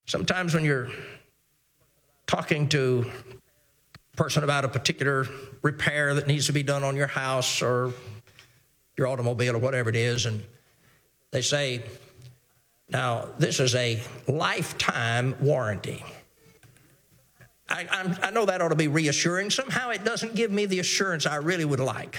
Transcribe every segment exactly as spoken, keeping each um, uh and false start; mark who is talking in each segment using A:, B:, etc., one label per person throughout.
A: Sometimes when you're talking to a person about a particular repair that needs to be done on your house or your automobile or whatever it is, and they say, now, this is a lifetime warranty. I, I'm, I know that ought to be reassuring. Somehow it doesn't give me the assurance I really would like.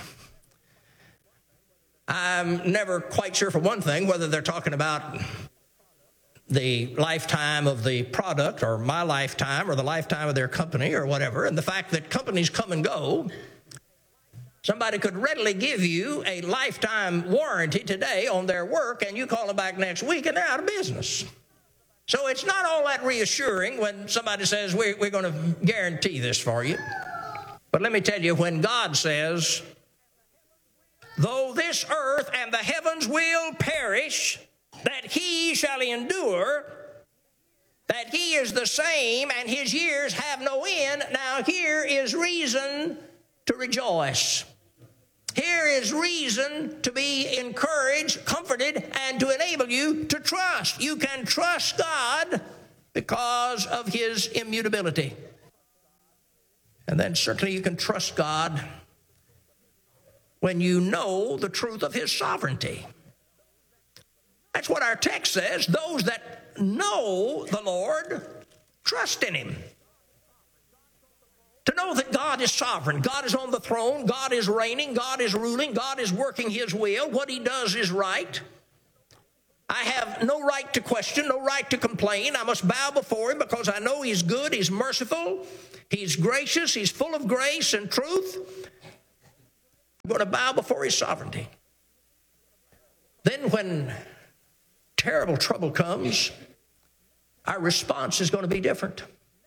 A: I'm never quite sure, for one thing, whether they're talking about the lifetime of the product or my lifetime or the lifetime of their company or whatever. And the fact that companies come and go, somebody could readily give you a lifetime warranty today on their work, and you call them back next week and they're out of business. So it's not all that reassuring when somebody says, we're, we're going to guarantee this for you. But let me tell you, when God says, though this earth and the heavens will perish, that he shall endure, that he is the same and his years have no end, now here is reason to rejoice. Here is reason to be encouraged, comforted, and to enable you to trust. You can trust God because of his immutability. And then certainly you can trust God when you know the truth of his sovereignty. That's what our text says. Those that know the Lord trust in him. To know that God is sovereign, God is on the throne, God is reigning, God is ruling, God is working his will. What he does is right. I have no right to question, no right to complain. I must bow before him because I know he's good, he's merciful, he's gracious, he's full of grace and truth. I'm going to bow before his sovereignty. Then when terrible trouble comes, our response is going to be different.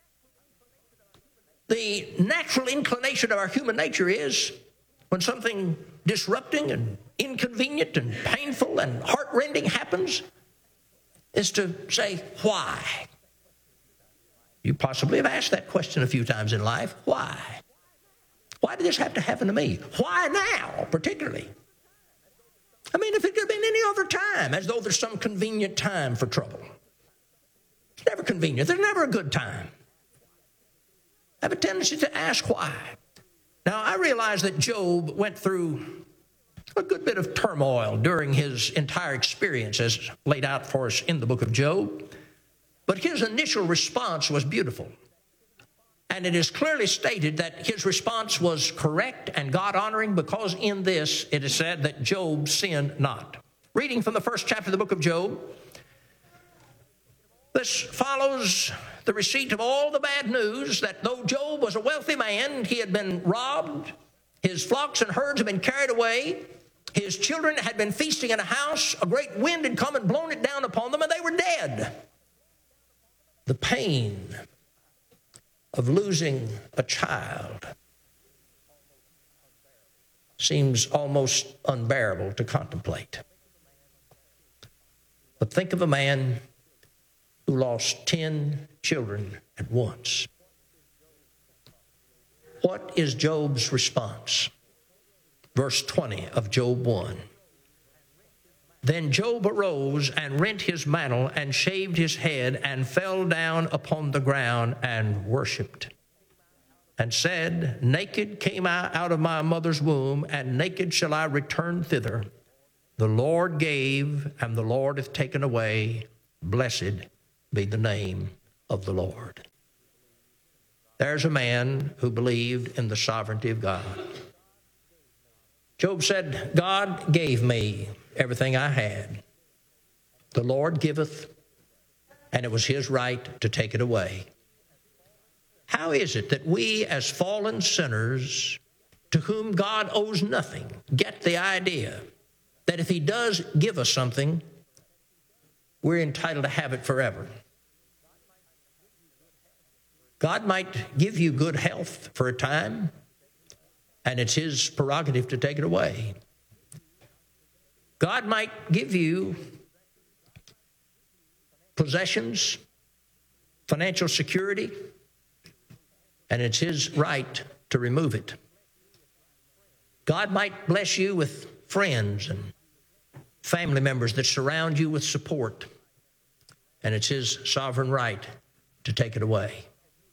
A: The natural inclination of our human nature is, when something disrupting and inconvenient and painful and heartrending happens, is to say, why? You possibly have asked that question a few times in life. Why? Why did this have to happen to me? Why now, particularly? I mean, if it could have been any other time, as though there's some convenient time for trouble. It's never convenient. There's never a good time. I have a tendency to ask why. Now, I realize that Job went through a good bit of turmoil during his entire experience as laid out for us in the book of Job. But his initial response was beautiful. And it is clearly stated that his response was correct and God-honoring, because in this it is said that Job sinned not. Reading from the first chapter of the book of Job, this follows the receipt of all the bad news that though Job was a wealthy man, he had been robbed, his flocks and herds had been carried away, his children had been feasting in a house, a great wind had come and blown it down upon them, and they were dead. The pain of losing a child seems almost unbearable to contemplate. But think of a man who lost ten children at once. What is Job's response? Verse twenty of Job one. Then Job arose and rent his mantle and shaved his head and fell down upon the ground and worshipped, and said, naked came I out of my mother's womb, and naked shall I return thither. The Lord gave, and the Lord hath taken away. Blessed be the name of the Lord. There's a man who believed in the sovereignty of God. Job said, God gave me everything I had. The Lord giveth, and it was his right to take it away. How is it that we as fallen sinners, to whom God owes nothing, get the idea that if he does give us something, we're entitled to have it forever? God might give you good health for a time, and it's his prerogative to take it away. God might give you possessions, financial security, and it's his right to remove it. God might bless you with friends and family members that surround you with support, and it's his sovereign right to take it away.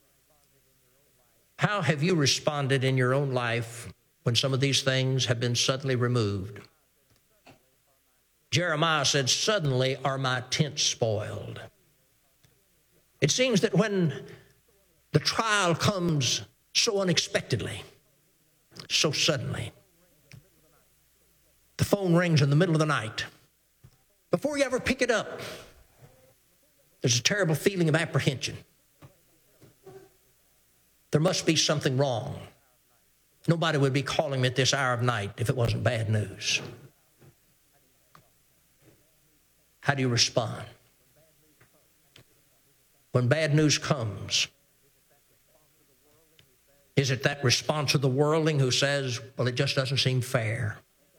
A: How have you responded in your own life when some of these things have been suddenly removed? Jeremiah said, "Suddenly are my tents spoiled." It seems that when the trial comes so unexpectedly, so suddenly, the phone rings in the middle of the night. Before you ever pick it up, there's a terrible feeling of apprehension. There must be something wrong. Nobody would be calling me at this hour of night if it wasn't bad news. How do you respond? When bad news comes, is it that response of the worldling who says, well, it just doesn't seem fair?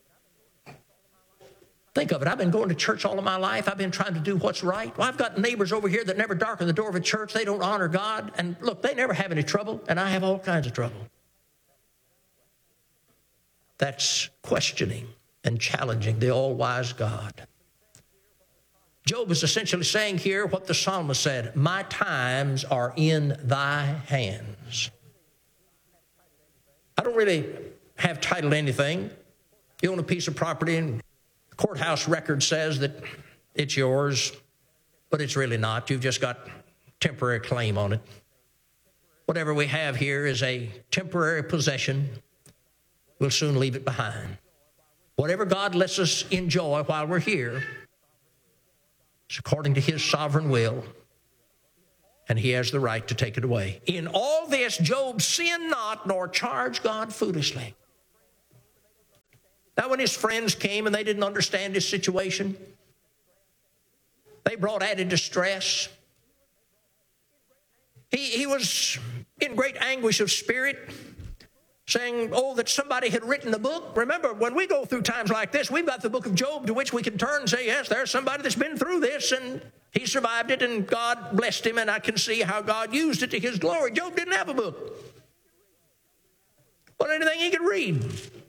A: Think of it. I've been going to church all of my life. I've been trying to do what's right. Well, I've got neighbors over here that never darken the door of a church. They don't honor God. And look, they never have any trouble, and I have all kinds of trouble. That's questioning and challenging the all-wise God. Job is essentially saying here what the psalmist said, my times are in thy hands. I don't really have title to anything. You own a piece of property and the courthouse record says that it's yours, but it's really not. You've just got temporary claim on it. Whatever we have here is a temporary possession. We'll soon leave it behind. Whatever God lets us enjoy while we're here, it's according to his sovereign will, and he has the right to take it away. In all this, Job sinned not, nor charged God foolishly. Now, when his friends came and they didn't understand his situation, they brought added distress. He, he was in great anguish of spirit, saying, oh, that somebody had written the book. Remember, when we go through times like this, we've got the book of Job to which we can turn and say, yes, there's somebody that's been through this, and he survived it, and God blessed him, and I can see how God used it to his glory. Job didn't have a book. Well, anything he could read.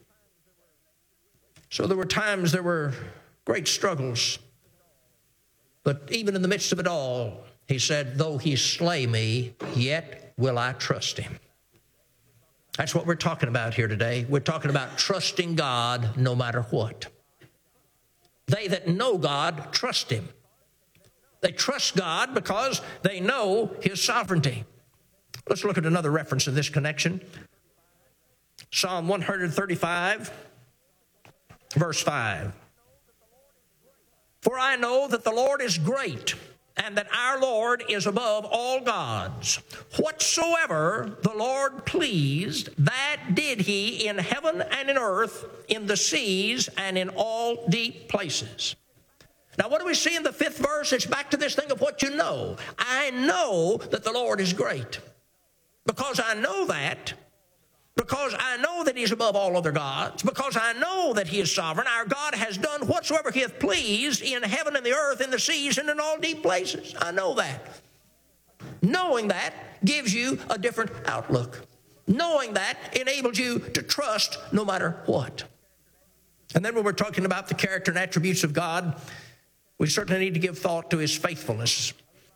A: So there were times there were great struggles. But even in the midst of it all, he said, though he slay me, yet will I trust him. That's what we're talking about here today. We're talking about trusting God no matter what. They that know God trust him. They trust God because they know his sovereignty. Let's look at another reference in this connection. Psalm one thirty-five, verse five. For I know that the Lord is great, and that our Lord is above all gods. Whatsoever the Lord pleased, that did he in heaven and in earth, in the seas and in all deep places. Now, what do we see in the fifth verse? It's back to this thing of what you know. I know that the Lord is great. Because I know that, because I know that he's above all other gods, because I know that he is sovereign, our God has done whatsoever he hath pleased in heaven and the earth, in the seas and in all deep places. I know that. Knowing that gives you a different outlook. Knowing that enables you to trust no matter what. And then when we're talking about the character and attributes of God, we certainly need to give thought to his faithfulness.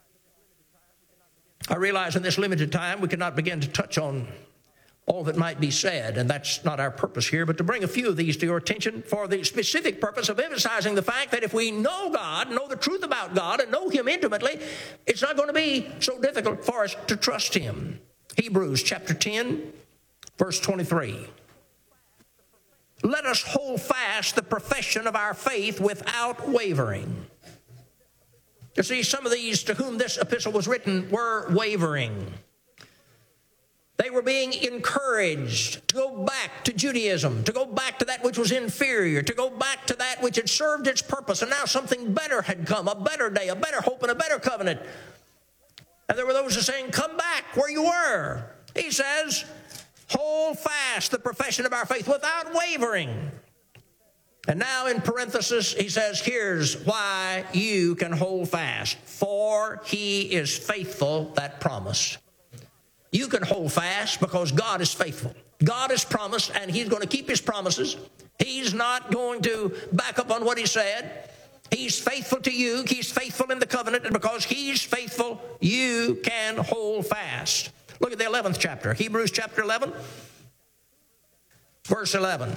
A: I realize in this limited time we cannot begin to touch on all that might be said, and that's not our purpose here, but to bring a few of these to your attention for the specific purpose of emphasizing the fact that if we know God, know the truth about God, and know him intimately, it's not going to be so difficult for us to trust him. Hebrews chapter ten, verse twenty-three. Let us hold fast the profession of our faith without wavering. You see, some of these to whom this epistle was written were wavering. They were being encouraged to go back to Judaism, to go back to that which was inferior, to go back to that which had served its purpose, and now something better had come, a better day, a better hope, and a better covenant. And there were those who were saying, come back where you were. He says, hold fast the profession of our faith without wavering. And now in parenthesis, he says, here's why you can hold fast. For he is faithful that promised. You can hold fast because God is faithful. God has promised, and he's going to keep his promises. He's not going to back up on what he said. He's faithful to you. He's faithful in the covenant, and because He's faithful, you can hold fast. Look at the eleventh chapter, Hebrews chapter eleven, verse eleven.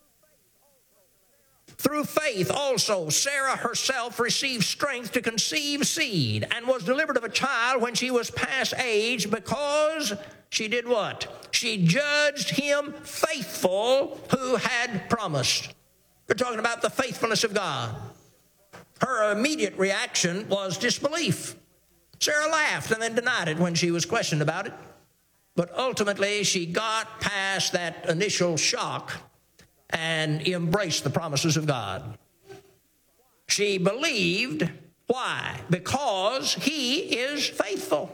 A: Through faith also Sarah herself received strength to conceive seed, and was delivered of a child when she was past age, because she did what? She judged him faithful who had promised. We're talking about the faithfulness of God. Her immediate reaction was disbelief. Sarah laughed and then denied it when she was questioned about it. But ultimately, she got past that initial shock and embraced the promises of God. She believed. Why? Because He is faithful.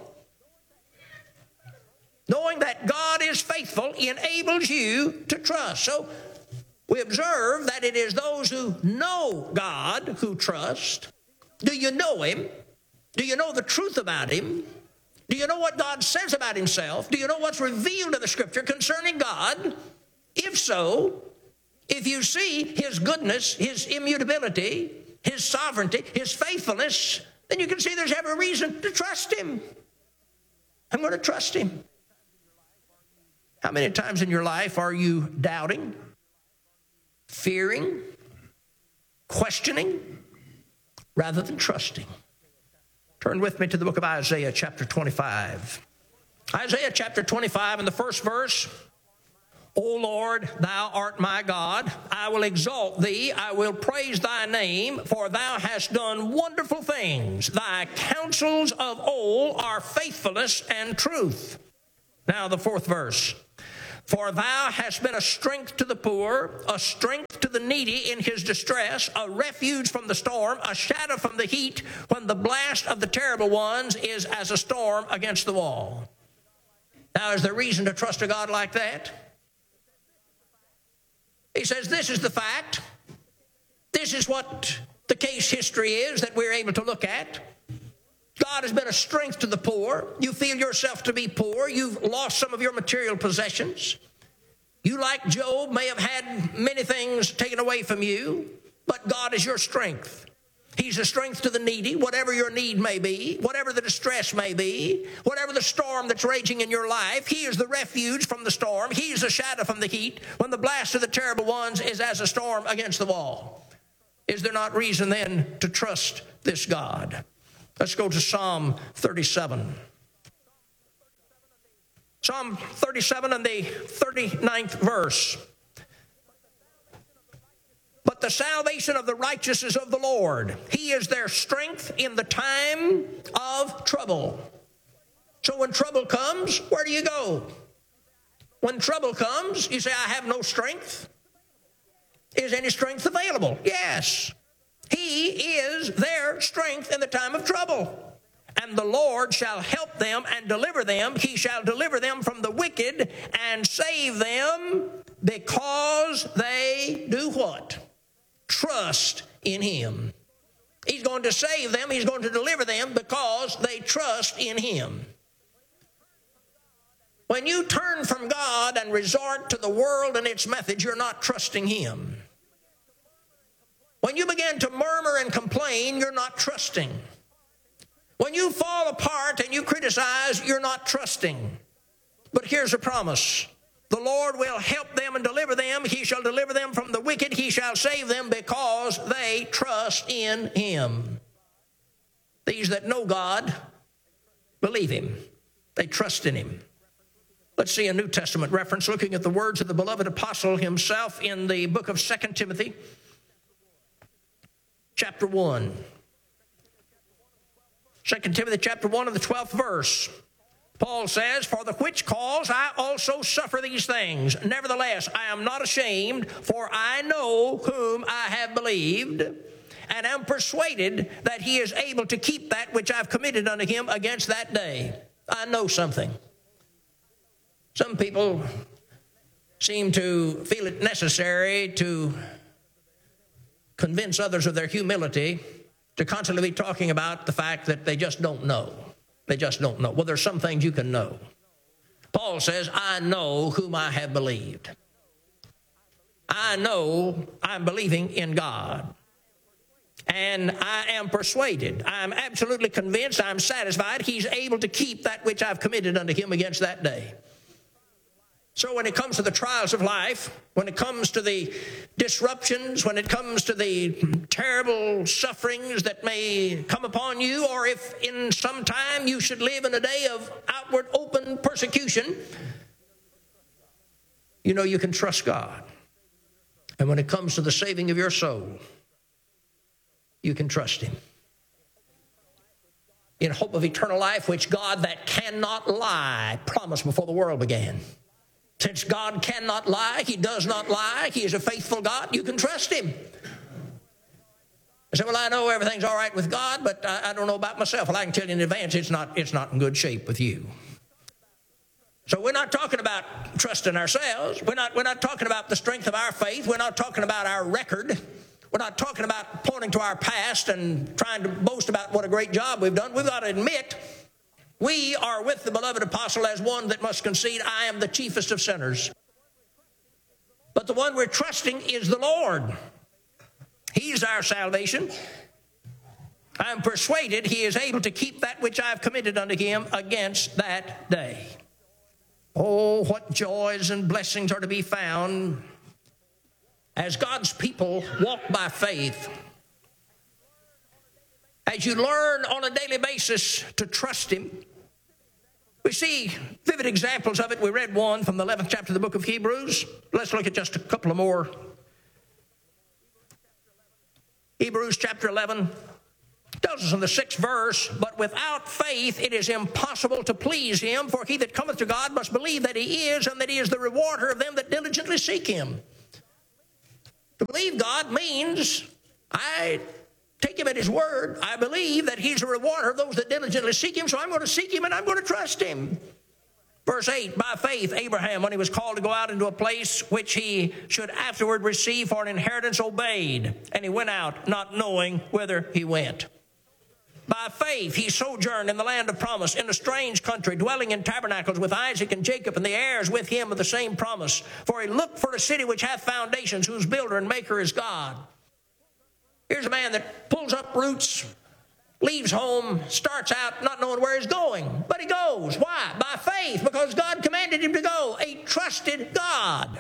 A: Knowing that God is faithful enables you to trust. So we observe that it is those who know God who trust. Do you know Him? Do you know the truth about Him? Do you know what God says about Himself? Do you know what's revealed in the Scripture concerning God? If so, if you see His goodness, His immutability, His sovereignty, His faithfulness, then you can see there's every reason to trust Him. I'm going to trust Him. How many times in your life are you doubting, fearing, questioning, rather than trusting? Turn with me to the book of Isaiah chapter twenty-five. Isaiah chapter twenty-five in the first verse. O Lord, Thou art my God. I will exalt Thee. I will praise Thy name, for Thou hast done wonderful things. Thy counsels of old are faithfulness and truth. Now the fourth verse. For Thou hast been a strength to the poor, a strength to the needy in his distress, a refuge from the storm, a shadow from the heat, when the blast of the terrible ones is as a storm against the wall. Now, is there reason to trust a God like that? He says, this is the fact. This is what the case history is that we're able to look at. God has been a strength to the poor. You feel yourself to be poor. You've lost some of your material possessions. You, like Job, may have had many things taken away from you, but God is your strength. He's a strength to the needy, whatever your need may be, whatever the distress may be, whatever the storm that's raging in your life. He is the refuge from the storm. He is the shadow from the heat, when the blast of the terrible ones is as a storm against the wall. Is there not reason then to trust this God? Let's go to Psalm thirty-seven. Psalm thirty-seven and the thirty-ninth verse. But the salvation of the righteous is of the Lord. He is their strength in the time of trouble. So when trouble comes, where do you go? When trouble comes, you say, I have no strength. Is any strength available? Yes. He is their strength in the time of trouble. And the Lord shall help them and deliver them. He shall deliver them from the wicked and save them, because they do what? Trust in Him. He's going to save them. He's going to deliver them because they trust in Him. When you turn from God and resort to the world and its methods, you're not trusting Him. When you begin to murmur and complain, you're not trusting. When you fall apart and you criticize, you're not trusting. But here's a promise. The Lord will help them and deliver them. He shall deliver them from the wicked. He shall save them because they trust in Him. These that know God believe Him. They trust in Him. Let's see a New Testament reference looking at the words of the beloved apostle himself in the book of Second Timothy, chapter one. Second Timothy chapter one and the twelfth verse. Paul says, for the which cause I also suffer these things. Nevertheless, I am not ashamed, for I know whom I have believed, and am persuaded that He is able to keep that which I've committed unto Him against that day. I know something. Some people seem to feel it necessary to convince others of their humility, to constantly be talking about the fact that they just don't know. They just don't know. Well, there's some things you can know. Paul says, I know whom I have believed. I know I'm believing in God. And I am persuaded, I'm absolutely convinced, I'm satisfied he's able to keep that which I've committed unto him against that day. So when it comes to the trials of life, when it comes to the disruptions, when it comes to the terrible sufferings that may come upon you, or if in some time you should live in a day of outward open persecution, you know you can trust God. And when it comes to the saving of your soul, you can trust him. In hope of eternal life, which God that cannot lie promised before the world began. Since God cannot lie, he does not lie, he is a faithful God, you can trust him. I say, well, I know everything's all right with God, but I, I don't know about myself. Well, I can tell you in advance, it's not, it's not in good shape with you. So we're not talking about trusting ourselves. We're not, we're not talking about the strength of our faith. We're not talking about our record. We're not talking about pointing to our past and trying to boast about what a great job we've done. We've got to admit we are with the beloved apostle as one that must concede, I am the chiefest of sinners. But the one we're trusting is the Lord. He's our salvation. I am persuaded he is able to keep that which I have committed unto him against that day. Oh, what joys and blessings are to be found as God's people walk by faith. As you learn on a daily basis to trust him. We see vivid examples of it. We read one from the eleventh chapter of the book of Hebrews. Let's look at just a couple of more. Hebrews chapter eleven tells us in the sixth verse, but without faith it is impossible to please him, for he that cometh to God must believe that he is, and that he is the rewarder of them that diligently seek him. To believe God means I take him at his word. I believe that he's a rewarder of those that diligently seek him, so I'm going to seek him and I'm going to trust him. Verse eight, by faith Abraham, when he was called to go out into a place which he should afterward receive for an inheritance, obeyed, and he went out not knowing whither he went. By faith he sojourned in the land of promise, in a strange country, dwelling in tabernacles with Isaac and Jacob, and the heirs with him of the same promise. For he looked for a city which hath foundations, whose builder and maker is God. Here's a man that pulls up roots, leaves home, starts out not knowing where he's going. But he goes. Why? By faith, because God commanded him to go. A trusted God.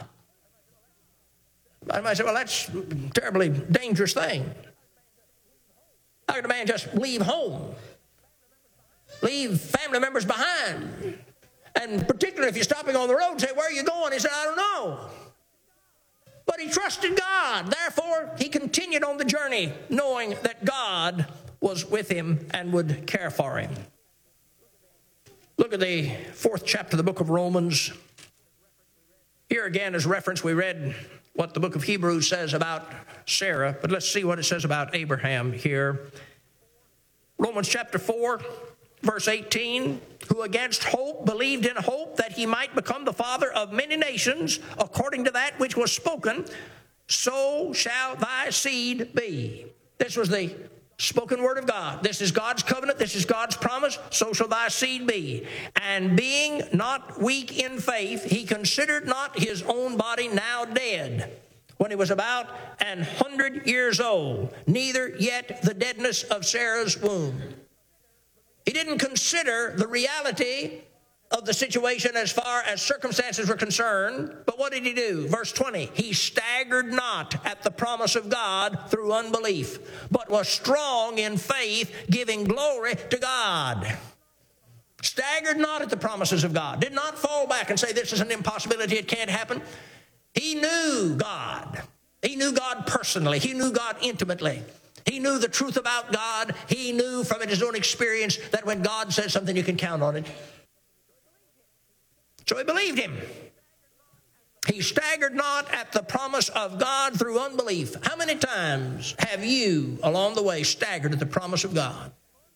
A: I might say, well, that's a terribly dangerous thing. How could a man just leave home? Leave family members behind? And particularly if you're stopping on the road and say, where are you going? He said, I don't know. But he trusted God. Therefore, he continued on the journey, knowing that God was with him and would care for him. Look at the fourth chapter of the book of Romans. Here again is reference. We read what the book of Hebrews says about Sarah, but let's see what it says about Abraham here. Romans chapter four, verse eighteen, who against hope believed in hope that he might become the father of many nations, according to that which was spoken, so shall thy seed be. This was the spoken word of God. This is God's covenant. This is God's promise. So shall thy seed be. And being not weak in faith, he considered not his own body now dead, when he was about an hundred years old, neither yet the deadness of Sarah's womb. He didn't consider the reality of the situation as far as circumstances were concerned. But what did he do? Verse twenty, he staggered not at the promise of God through unbelief, but was strong in faith, giving glory to God. Staggered not at the promises of God. Did not fall back and say, this is an impossibility, it can't happen. He knew God. He knew God personally. He knew God intimately. He knew the truth about God. He knew from his own experience that when God says something, you can count on it. So he believed him. He staggered not at the promise of God through unbelief. How many times have you, along the way, staggered at the promise of God?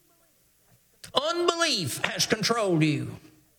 A: Unbelief has controlled you.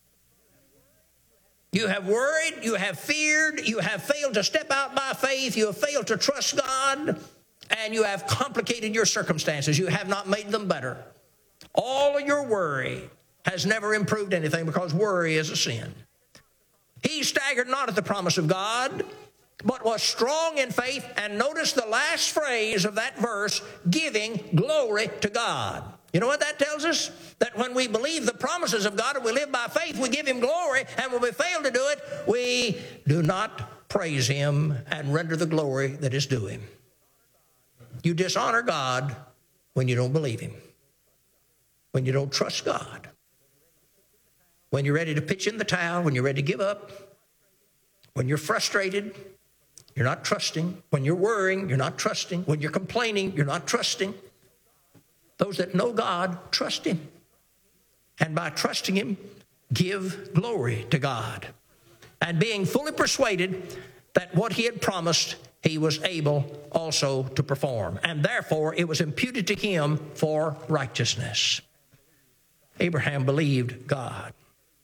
A: You have worried, you have feared, you have failed to step out by faith, you have failed to trust God, and you have complicated your circumstances. You have not made them better. All of your worry has never improved anything, because worry is a sin. He staggered not at the promise of God. but was strong in faith. And notice the last phrase of that verse, giving glory to God. You know what that tells us? That when we believe the promises of God and we live by faith, we give Him glory. And when we fail to do it, we do not praise Him and render the glory that is due Him. You dishonor God when you don't believe Him, when you don't trust God, when you're ready to pitch in the towel, when you're ready to give up, when you're frustrated, you're not trusting. When you're worrying, you're not trusting. When you're complaining, you're not trusting. Those that know God, trust Him. And by trusting Him, give glory to God. And being fully persuaded that what He had promised, He was able also to perform. And therefore, it was imputed to him for righteousness. Abraham believed God.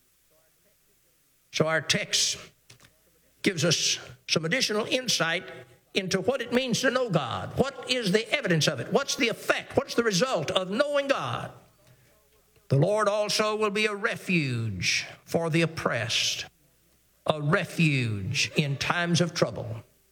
A: So our text gives us some additional insight into what it means to know God. What is the evidence of it? What's the effect? What's the result of knowing God? The Lord also will be a refuge for the oppressed, a refuge in times of trouble.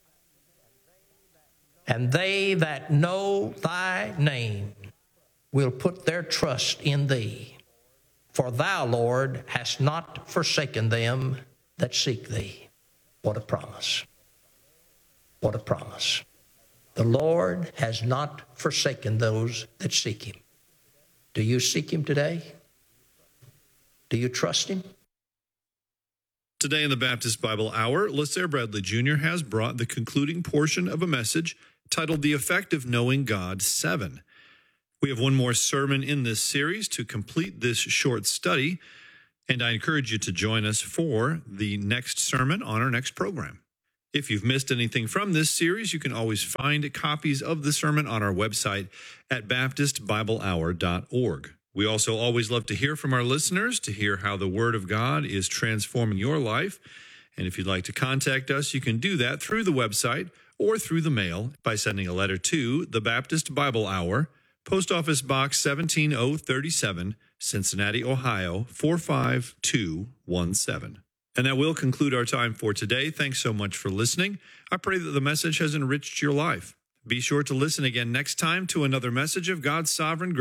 A: And they that know thy name will put their trust in thee. For thou, Lord, hast not forsaken them that seek thee. What a promise. What a promise. The Lord has not forsaken those that seek Him. Do you seek Him today? Do you trust Him?
B: Today in the Baptist Bible Hour, LaSair Bradley Junior has brought the concluding portion of a message titled The Effect of Knowing God seven. We have one more sermon in this series to complete this short study, and I encourage you to join us for the next sermon on our next program. If you've missed anything from this series, you can always find copies of the sermon on our website at baptist bible hour dot org. We also always love to hear from our listeners, to hear how the Word of God is transforming your life. And if you'd like to contact us, you can do that through the website or through the mail by sending a letter to the Baptist Bible Hour, Post Office Box seventeen oh thirty-seven, Cincinnati, Ohio, four five two one seven. And that will conclude our time for today. Thanks so much for listening. I pray that the message has enriched your life. Be sure to listen again next time to another message of God's sovereign grace.